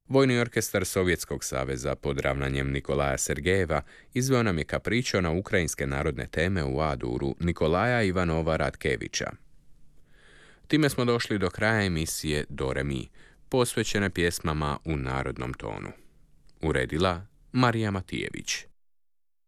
Vojni orkestar Sovjetskog saveza pod ravnanjem Nikolaja Sergejeva izveo nam je kapričo na ukrajinske narodne teme u A-duru Nikolaja Ivanova Ratkevića. Time smo došli do kraja emisije Do Re Mi, posvećene pjesmama u narodnom tonu. Uredila Marija Matijević.